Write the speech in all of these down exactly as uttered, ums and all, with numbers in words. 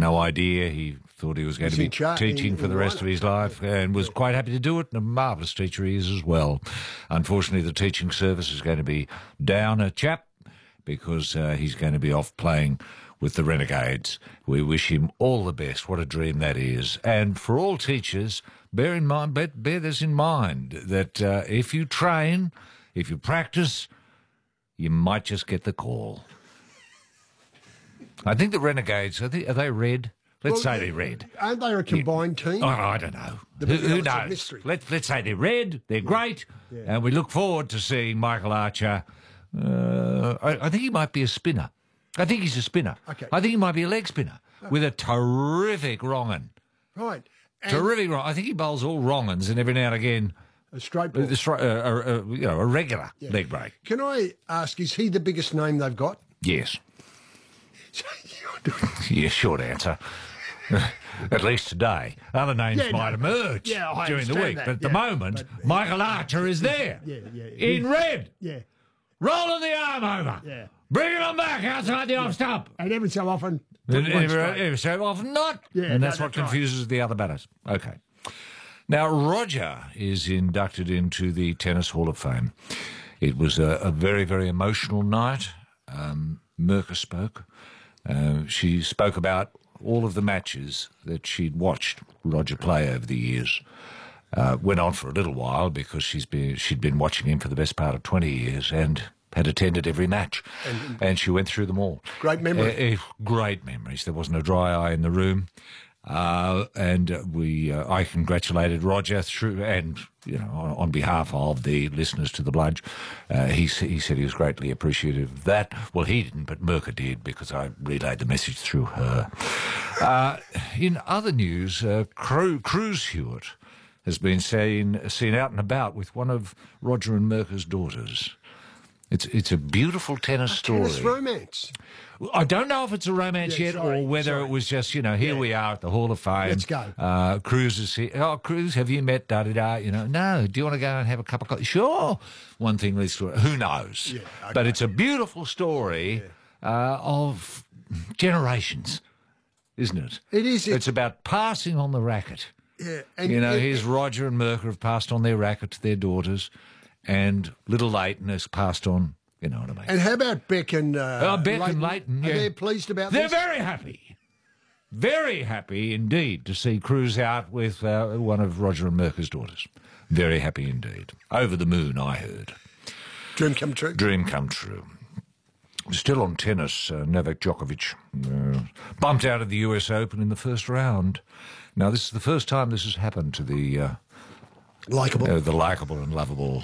no idea. He thought he was going He's to be in cha- teaching in- for in the rest lineup. of his life and was quite happy to do it, and a marvellous teacher he is as well. Unfortunately, the teaching service is going to be down a chap because uh, he's going to be off playing with the Renegades. We wish him all the best. What a dream that is. And for all teachers, bear in mind, bear, bear this in mind, that uh, if you train, if you practice, you might just get the call. I think the Renegades, are they, are they red? Let's Well, say they're red. Aren't they a combined team? Oh, I don't know. The- Who, you know, who it's a knows? mystery. Let's, let's say they're red, they're great, Yeah. and we look forward to seeing Michael Archer. Uh, I, I think he might be a spinner. I think he's a spinner. Okay. I think he might be a leg spinner with a terrific wrong-un. Right. And Terrific wrong. I think he bowls all wrong-uns and every now and again a straight ball. uh, the stri- uh, uh, uh, you know, a regular Yeah. leg break. Can I ask, is he the biggest name they've got? Yes. Yeah, short answer. At least today. Other names Yeah, no, might emerge yeah, I during the understand week, that, but at the yeah, moment, but- Michael Archer is there. Yeah, yeah. In red. Yeah. Rolling the arm over. Yeah. Bringing them back outside the off stump. And every so often, put And one every, straight. every so often not. Yeah, and no, that's what that's right. confuses the other batters. Okay. Now, Roger is inducted into the Tennis Hall of Fame. It was a, a very, very emotional night. Um, Mirka spoke. Uh, she spoke about all of the matches that she'd watched Roger play over the years. Uh, went on for a little while because she's been she'd been watching him for the best part of twenty years and had attended every match, and, and she went through them all. Great memory. Uh, uh, great memories. There wasn't a dry eye in the room, uh, and uh, we uh, I congratulated Roger through and you know on, on behalf of the listeners to the Bludge. Uh, he s- he said he was greatly appreciative of that. Well, he didn't, but Mirka did because I relayed the message through her. Uh, in other news, uh, Cru- Cruz Hewitt has been seen, seen out and about with one of Roger and Mirka's daughters. It's it's a beautiful tennis story. Tennis romance. I don't know if it's a romance Yeah, yet sorry, or whether sorry. it was just, you know, here Yeah. we are at the Hall of Fame. Let's go. Uh, Cruz is here. Oh, Cruz, have you met da-da-da? You know, no. Do you want to go and have a cup of coffee? Sure. One thing leads to it. Who knows? Yeah, okay. But it's a beautiful story uh, of generations, isn't it? It is. It's about passing on the racket. Yeah, and You know, it- here's Roger and Mirka have passed on their racket to their daughters, and little Leighton has passed on, you know what I mean. And how about Beck and uh, Oh, Beck Leighton? and Leighton, Are yeah. they pleased about They're this? very happy. Very happy indeed to see Cruz out with uh, one of Roger and Mirka's daughters. Very happy indeed. Over the moon, I heard. Dream come true. Dream come true. Still on tennis, uh, Novak Djokovic uh, bumped out of the U S Open in the first round. Now, this is the first time this has happened to the uh, Likeable. uh, the likeable and lovable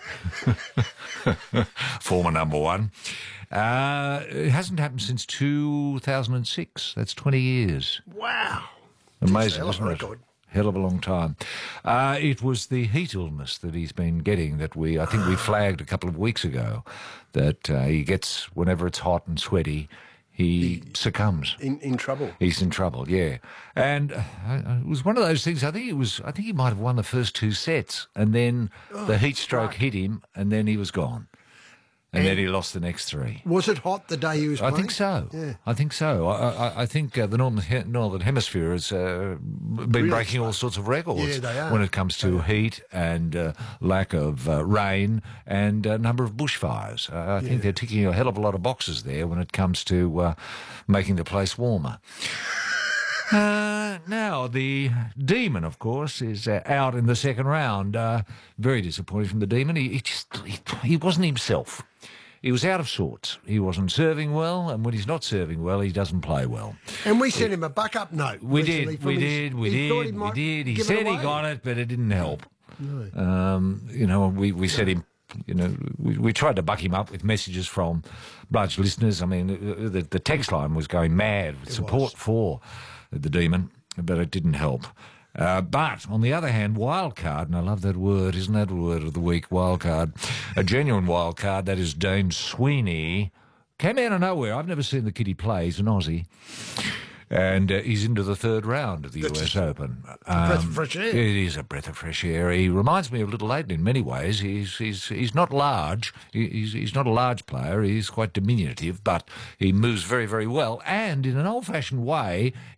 former number one. Uh, it hasn't happened since two thousand six. That's twenty years. Wow. Amazing, It's a hell of a isn't it? record. Hell of a long time. Uh, it was the heat illness that he's been getting that we, I think we flagged a couple of weeks ago, that uh, he gets whenever it's hot and sweaty, he succumbs. In in trouble. He's in trouble, yeah. And uh, it was one of those things. I think it was. I think he might have won the first two sets, and then the heat stroke hit him, and then he was gone, and, then he lost the next three. Was it hot the day he was I playing? think so. Yeah. I think so. I, I, I think uh, the northern, he- northern hemisphere has uh, been Really breaking all sorts of records Yeah, they are. when it comes to heat and uh, lack of uh, rain and a number of bushfires. Uh, I think they're ticking a hell of a lot of boxes there when it comes to uh, making the place warmer. Uh, now, the Demon, of course, is uh, out in the second round. Uh, very disappointed from the Demon. He, he just he, he wasn't himself. He was out of sorts. He wasn't serving well, and when he's not serving well, he doesn't play well. And we sent him a buck-up note. We recently did, from we his- did, we he thought did, we might did. He give it said he away. got it, but it didn't help. Um, you know, we, we said him, you know, we, we tried to buck him up with messages from Bludge listeners. I mean, uh, the, the text line was going mad with support was. for the Demon, but it didn't help. Uh, but, on the other hand, wildcard, and I love that word, isn't that the word of the week, wildcard? A genuine wildcard, that is Dane Sweeney, came out of nowhere. I've never seen the kid he play. He's an Aussie. And uh, he's into the third round of the That's U S Open. a breath of fresh air. It is a breath of fresh air. He reminds me of Little Leighton in many ways. He's he's he's not large. He- He's he's not a large player. He's quite diminutive, but he moves very very well. And in an old-fashioned way,